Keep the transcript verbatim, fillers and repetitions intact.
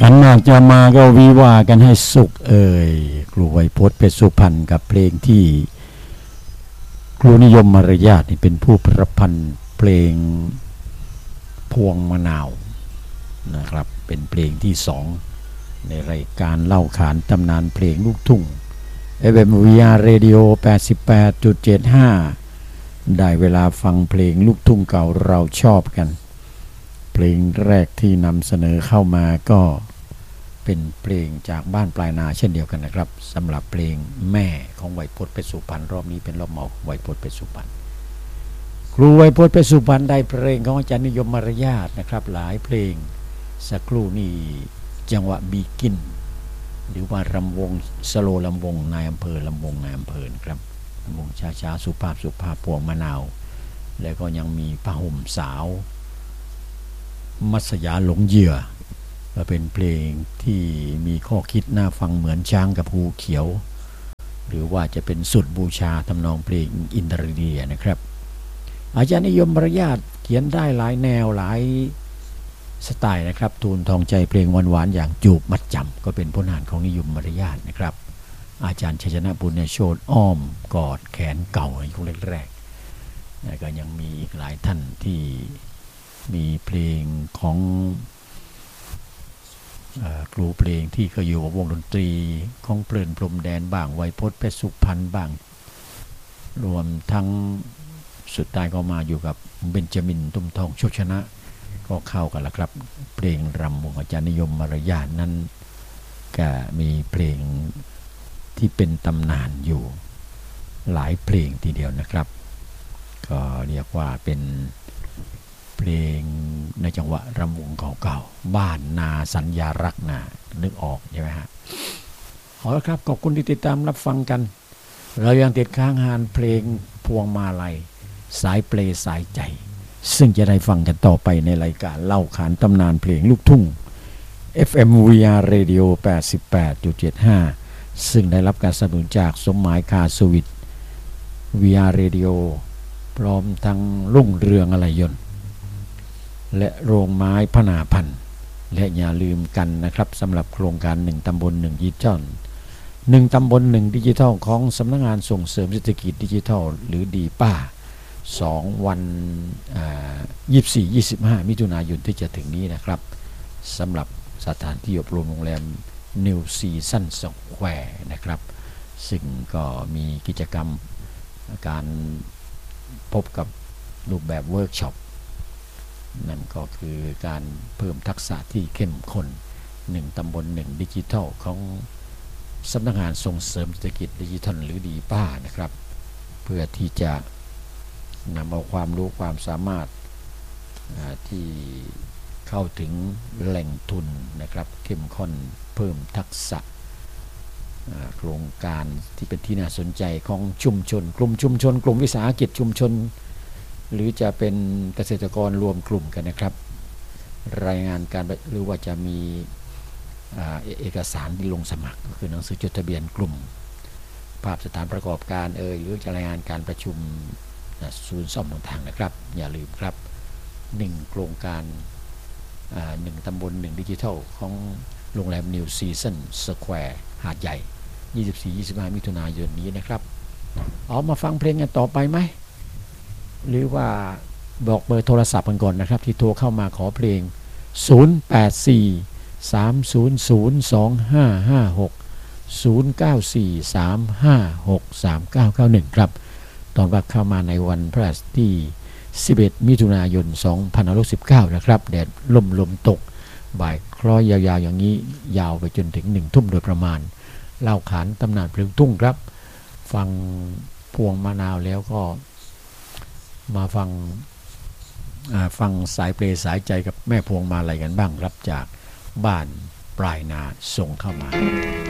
ขันหมากจะมาก็วิวากันให้สุขเอ่ยครูไวยพจน์เพชรสุพรรณกับเพลงที่ครูนิยมมารยาทนี่เป็นผู้ประพันธ์เพลงพวงมะนาวนะครับเป็นเพลงที่สองในรายการเล่าขานตำนานเพลงลูกทุ่ง เอฟ เอ็ม วี อาร์ Radio แปดสิบแปดจุดเจ็ดห้า ได้เวลาฟังเพลงลูกทุ่งเก่าเราชอบกันเพลงแรกที่นำเสนอเข้ามาก็เป็นเพลงจากบ้านปลายนาเช่นเดียวกันนะครับสำหรับเพลงแม่ของไวยพจน์เพชรสุพรรณรอบนี้เป็นรอบเหมาไวยพจน์เพชรสุพรรณครูไวยพจน์เพชรสุพรรณได้เพลงของอาจารย์นิยมมารยาทนะครับหลายเพลงสักครู่นี่จังหวะบีกินหรือว่ารำวงสโลลำวงนายอำเภอลำวงนายอำเภอครับลำวงช้าๆสุภาพสุภาพพวงมะนาวแล้วก็ยังมีผ้าห่มสาวมัสยาหลงเหยื่อก็เป็นเพลงที่มีข้อคิดน่าฟังเหมือนช้างกับภูเขียวหรือว่าจะเป็นสุดบูชาทำนองเพลงอินทรีเดียนะครับอาจารย์นิยมมารยาทเขียนได้หลายแนวหลายสไตล์นะครับทูลทองใจเพลงหวานๆอย่างจูบมัดจำก็เป็นผลงานของนิยมมารยาทนะครับอาจารย์ชัยชนะบุญญโชติอ้อมกอดแขนเก่าในยุคแรกๆแล้วก็ยังมีอีกหลายท่านที่มีเพลงของครูเพลงที่เคยอยู่กับวงดนตรีของเพลินพรมแดนบ้างไวยพจน์เพชรสุพรรณบ้างรวมทั้งสุดท้ายก็มาอยู่กับเบนจามินตุ้มทองโชคชนะก็เข้ากันแล้วครับเพลงรำวงอาจารย์นิยมมารยาทนั้นก็มีเพลงที่เป็นตำนานอยู่หลายเพลงทีเดียวนะครับก็เรียกว่าเป็นเพลงในจังหวะรำวงเก่าๆบ้านนาสัญญารักนานึกออกใช่ไหมฮะเอาละครับขอบคุณที่ติดตามรับฟังกันเรายังติดค้างงานเพลงพวงมาลัยสายเปลสายใจซึ่งจะได้ฟังกันต่อไปในรายการเล่าขานตำนานเพลงลูกทุ่ง เอฟ เอ็ม วี อาร์ Radio แปดสิบแปดจุดเจ็ดห้า ซึ่งได้รับการสนับสนุนจากสมหมายคาสวิท วี อาร์ Radio พร้อมทั้งรุ่งเรืองอะไรยนต์และโรงไม้พนาพันธ์และอย่าลืมกันนะครับสำหรับโครงการหนึ่งตำบลหนึ่งดิจิทัลหนึ่งตำบลหนึ่งดิจิทัลของสำนักงานส่งเสริมเศรษฐกิจดิจิทัลหรือดีป้าสองวันยี่สิบสี่ ยี่สิบห้ามิถุนายนที่จะถึงนี้นะครับสำหรับสถานที่อบรมโรงแรม New Season Square นะครับซึ่งก็มีกิจกรรมการพบกับรูปแบบเวิร์กช็อปนั่นก็คือการเพิ่มทักษะที่เข้มข้นหนึ่งตำบลหนึ่งดิจิทัลของสำนักงานส่งเสริมเศรษฐกิจดิจิทัลหรือดีป้านะครับเพื่อที่จะนำเอาความรู้ความสามารถที่เข้าถึงแหล่งทุนนะครับเข้มข้นเพิ่มทักษะโครงการที่เป็นที่น่าสนใจของชุมชนกลุ่มชุมชนกลุ่มวิสาหกิจชุมชนหรือจะเป็นเกษตรกรรวมกลุ่มกันนะครับรายงานการหรือว่าจะมีเอกสารที่ลงสมัครก็คือหนังสือจดทะเบียนกลุ่มภาพสถานประกอบการเอ่ยหรือจะรายงานการประชุมศูนย์ซ่อมต่างๆนะครับอย่าลืมครับหนึ่งโครงการหนึ่งตำบลหนึ่งดิจิทัลของโรงแรม New Season Square หาดใหญ่ ยี่สิบสี่ ยี่สิบห้า มิถุนายนนี้นะครับเอามาฟังเพลงกันต่อไปไหมหรือว่าบอกเบอร์โทรศัพท์กันก่อนนะครับที่โทรเข้ามาขอเพลงศูนย์ แปด สี่ สาม ศูนย์ ศูนย์ สอง ห้า ห้า หก ศูนย์ เก้า สี่ สาม ห้า หก สาม เก้า เก้า หนึ่งครับตอนว่าเข้ามาในวันพฤหัสที่สิบเอ็ดมิถุนายนสองพันห้าร้อยสิบเก้านะครับแดดลมลมตกบ่ายคล้อยยาวๆอย่างนี้ยาวไปจนถึงหนึ่งทุ่มโดยประมาณเล่าขานตำนานเพลงทุ่งครับฟังพวงมะนาวแล้วก็มาฟังฟังสายเปลสายใจกับแม่พวงมาลัยกันบ้างครับจากบ้านปลายนาส่งเข้ามา